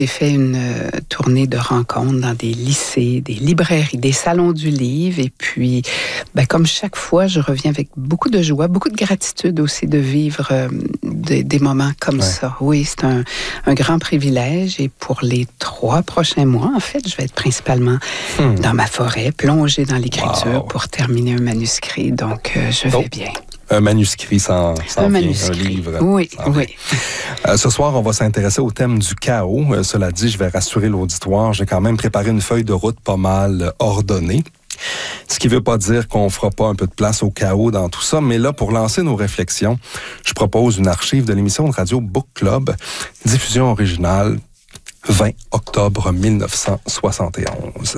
J'ai fait une tournée de rencontres dans des lycées, des librairies, des salons du livre. Et puis, comme chaque fois, je reviens avec beaucoup de joie, beaucoup de gratitude aussi de vivre des moments comme ça. Oui, c'est un grand privilège. Et pour les 3 prochains mois, en fait, je vais être principalement dans ma forêt, plongée dans l'écriture pour terminer un manuscrit. Donc, je vais bien. Un manuscrit sans un livre. Oui. Ce soir, on va s'intéresser au thème du chaos. Cela dit, je vais rassurer l'auditoire, j'ai quand même préparé une feuille de route pas mal ordonnée. Ce qui ne veut pas dire qu'on ne fera pas un peu de place au chaos dans tout ça, mais là, pour lancer nos réflexions, je propose une archive de l'émission de radio Book Club, diffusion originale, 20 octobre 1971.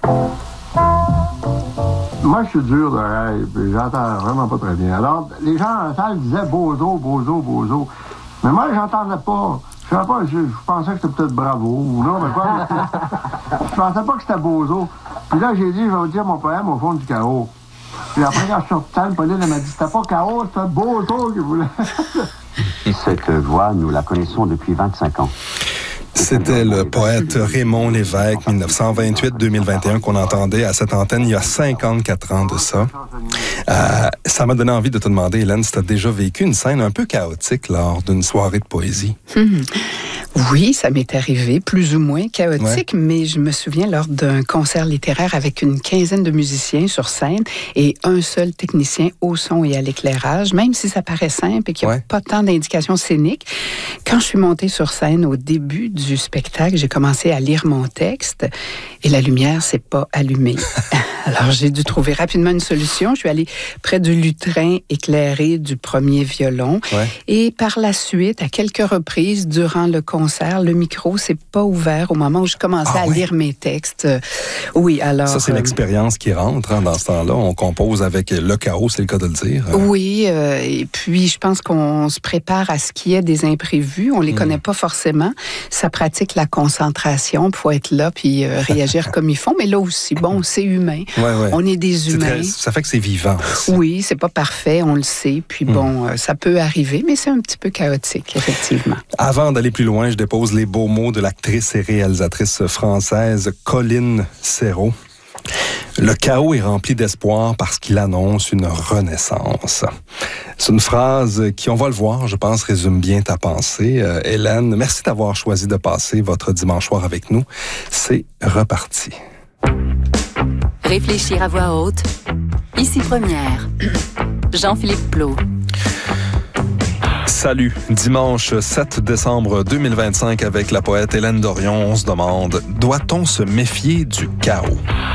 Moi, je suis dur d'oreille, puis j'entends vraiment pas très bien. Alors, les gens dans la salle disaient « Bozo, Bozo, Bozo ». Mais moi, j'entendais pas. Je pensais que c'était peut-être Bravo, ou non, mais quoi. Je pensais pas que c'était Bozo. Puis là, j'ai dit « Je vais vous dire mon poème au fond du chaos ». Puis après, quand je suis sorti de scène, Pauline, elle m'a dit « C'était pas chaos, c'était Bozo qui voulait ». Cette voix, nous la connaissons depuis 25 ans. C'était le poète Raymond Lévesque, 1928-2021, qu'on entendait à cette antenne il y a 54 ans de ça. Ça m'a donné envie de te demander, Hélène, si tu as déjà vécu une scène un peu chaotique lors d'une soirée de poésie. Oui, ça m'est arrivé, plus ou moins chaotique, mais je me souviens lors d'un concert littéraire avec une quinzaine de musiciens sur scène et un seul technicien au son et à l'éclairage, même si ça paraît simple et qu'il n'y a pas tant d'indications scéniques. Quand je suis montée sur scène au début du spectacle, j'ai commencé à lire mon texte et la lumière s'est pas allumée. Alors, j'ai dû trouver rapidement une solution. Je suis allée près du lutrin éclairé du premier violon. Et par la suite, à quelques reprises, durant le concert, le micro s'est pas ouvert au moment où je commençais à lire mes textes. Oui, alors... Ça, c'est l'expérience qui rentre dans ce temps-là. On compose avec le chaos, c'est le cas de le dire. Oui, et puis je pense qu'on se prépare à ce qu'il y ait des imprévus. On les connaît pas forcément. Ça pratique la concentration. Il faut être là puis réagir comme ils font. Mais là aussi, bon, c'est humain. On est des humains. Ça fait que c'est vivant aussi. Oui, c'est pas parfait, on le sait. Puis bon, ça peut arriver, mais c'est un petit peu chaotique, effectivement. Avant d'aller plus loin, je dépose les beaux mots de l'actrice et réalisatrice française Colline Serrault. Le chaos est rempli d'espoir parce qu'il annonce une renaissance. C'est une phrase qui, on va le voir, je pense, résume bien ta pensée. Hélène, merci d'avoir choisi de passer votre dimanche soir avec nous. C'est reparti. Réfléchir à voix haute. Ici Première. Jean-Philippe Plot. Salut, dimanche 7 décembre 2025 avec la poète Hélène Dorion, on se demande, doit-on se méfier du chaos?